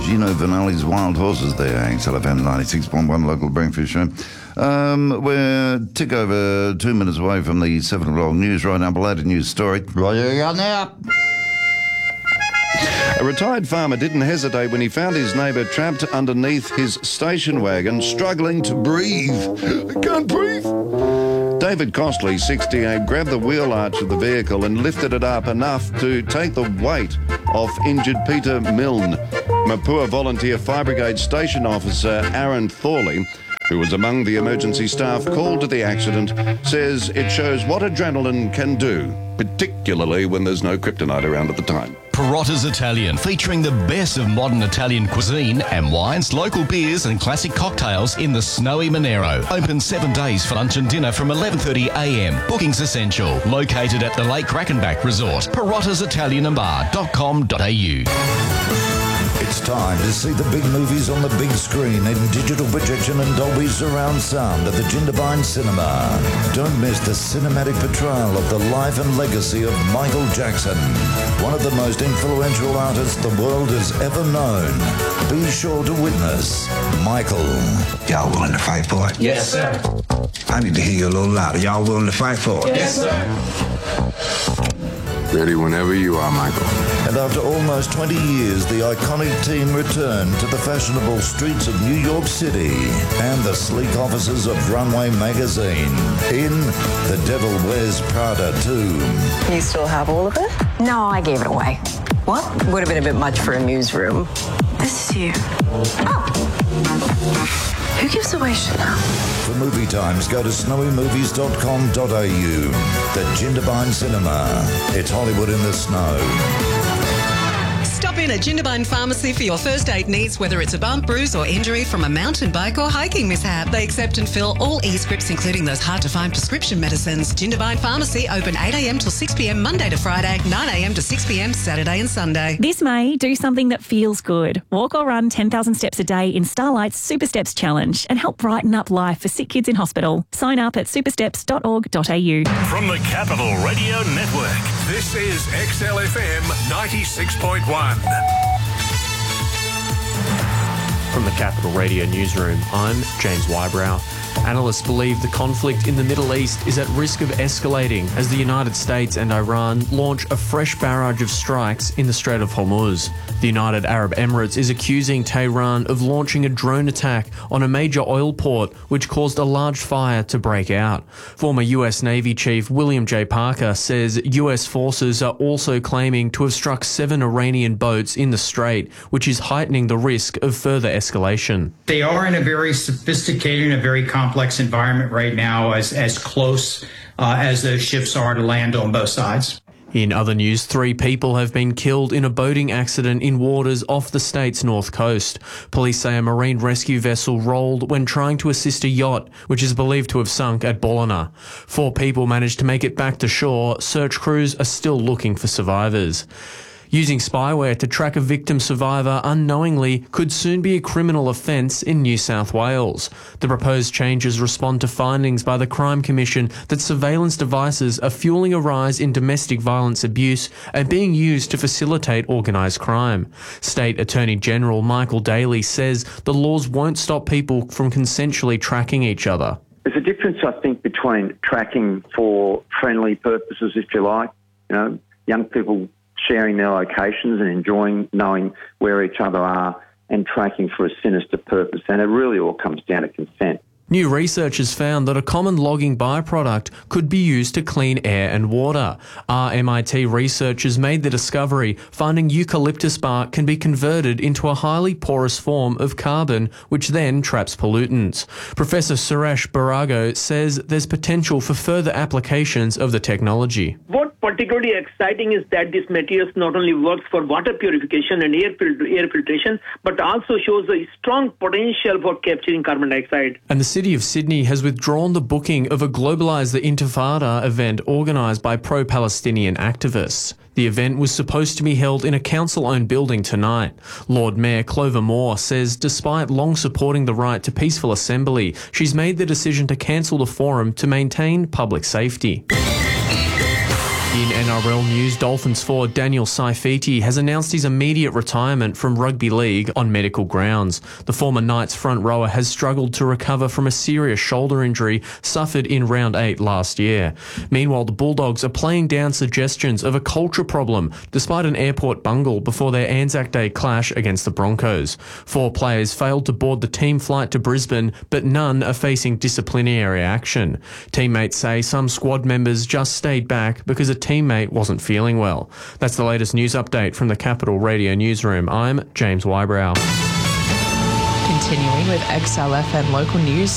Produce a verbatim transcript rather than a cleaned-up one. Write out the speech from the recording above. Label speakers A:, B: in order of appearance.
A: Gino Vanelli's Wild Horses there, X L F M ninety-six point one local breakfast show. Um, we're tick over two minutes away from the seven o'clock news right now. Belated news story. Right now. A retired farmer didn't hesitate when he found his neighbour trapped underneath his station wagon, struggling to breathe. I can't breathe. David Costley, sixty-eight, grabbed the wheel arch of the vehicle and lifted it up enough to take the weight off injured Peter Milne. Mapua Volunteer Fire Brigade Station Officer Aaron Thorley, who was among the emergency staff called to the accident, says it shows what adrenaline can do, particularly when there's no kryptonite around at the time.
B: Perotta's Italian, featuring the best of modern Italian cuisine and wines, local beers and classic cocktails in the snowy Monero. Open seven days for lunch and dinner from eleven thirty a m. Bookings essential. Located at the Lake Crackenback Resort. Perrotta's Italian and bar dot com dot a u.
C: It's time to see the big movies on the big screen in digital projection and Dolby surround sound at the Jindabyne Cinema. Don't miss the cinematic portrayal of the life and legacy of Michael Jackson, one of the most influential artists the world has ever known. Be sure to witness Michael.
D: Y'all willing to fight for it?
E: Yes, sir.
D: I need to hear you a little louder. Y'all willing to fight for it?
E: Yes, sir.
F: Ready whenever you are, Michael.
C: And after almost twenty years, the iconic team returned to the fashionable streets of New York City and the sleek offices of Runway Magazine in The Devil Wears Prada two.
G: You still have all of it?
H: No, I gave it away.
G: What?
H: Would have been a bit much for a newsroom.
G: This is you. Oh. Who gives away Chanel?
C: For movie times, go to snowy movies dot com dot a u. The Jindabyne Cinema. It's Hollywood in the snow.
I: Stop in at Jindabyne Pharmacy for your first aid needs, whether it's a bump, bruise or injury from a mountain bike or hiking mishap. They accept and fill all e-scripts, including those hard-to-find prescription medicines. Jindabyne Pharmacy, open eight a m till six p m Monday to Friday, nine a m to six p m Saturday and Sunday.
J: This May, do something that feels good. Walk or run ten thousand steps a day in Starlight's Super Steps Challenge and help brighten up life for sick kids in hospital. Sign up at supersteps dot org dot a u.
K: From the Capital Radio Network, this is X L F M ninety-six point one.
L: From the Capital Radio Newsroom, I'm James Wybrow. Analysts believe the conflict in the Middle East is at risk of escalating as the United States and Iran launch a fresh barrage of strikes in the Strait of Hormuz. The United Arab Emirates is accusing Tehran of launching a drone attack on a major oil port, which caused a large fire to break out. Former U S Navy Chief William J. Parker says U S forces are also claiming to have struck seven Iranian boats in the strait, which is heightening the risk of further escalation.
M: They are in a very sophisticated and a very complex environment right now, as, as close uh, as those ships are to land on both sides.
L: In other news, three people have been killed in a boating accident in waters off the state's north coast. Police say a marine rescue vessel rolled when trying to assist a yacht, which is believed to have sunk at Ballina. Four people managed to make it back to shore. Search crews are still looking for survivors. Using spyware to track a victim survivor unknowingly could soon be a criminal offence in New South Wales. The proposed changes respond to findings by the Crime Commission that surveillance devices are fueling a rise in domestic violence abuse and being used to facilitate organised crime. State Attorney General Michael Daly says the laws won't stop people from consensually tracking each other.
N: There's a difference, I think, between tracking for friendly purposes, if you like, you know, young people sharing their locations and enjoying knowing where each other are, and tracking for a sinister purpose. And it really all comes down to consent.
L: New research has found that a common logging byproduct could be used to clean air and water. Our M I T researchers made the discovery, finding eucalyptus bark can be converted into a highly porous form of carbon, which then traps pollutants. Professor Suresh Barago says there's potential for further applications of the technology.
O: What particularly exciting is that this material not only works for water purification and air, fil- air filtration, but also shows a strong potential for capturing carbon dioxide.
L: And the City of Sydney has withdrawn the booking of a Globalise the Intifada event organised by pro-Palestinian activists. The event was supposed to be held in a council-owned building tonight. Lord Mayor Clover Moore says despite long supporting the right to peaceful assembly, she's made the decision to cancel the forum to maintain public safety. In N R L news, Dolphins forward Daniel Saifiti has announced his immediate retirement from rugby league on medical grounds. The former Knights front rower has struggled to recover from a serious shoulder injury suffered in round eight last year. Meanwhile, the Bulldogs are playing down suggestions of a culture problem despite an airport bungle before their Anzac Day clash against the Broncos. Four players failed to board the team flight to Brisbane, but none are facing disciplinary action. Teammates say some squad members just stayed back because a teammate wasn't feeling well. That's the latest news update from the Capital Radio Newsroom. I'm James Wybrow.
E: Continuing with X L F M local news.